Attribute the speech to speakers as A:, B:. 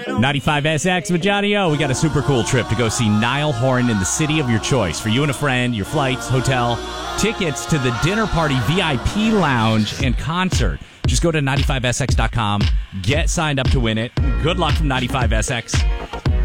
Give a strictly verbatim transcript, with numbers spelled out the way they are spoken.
A: ninety-five S X with Johnny O. We got a super cool trip to go see Niall Horan in the city of your choice. For you and a friend, your flights, hotel, tickets to the dinner party, V I P lounge, and concert. Just go to ninety-five S X dot com. Get signed up to win it. Good luck from ninety-five S X.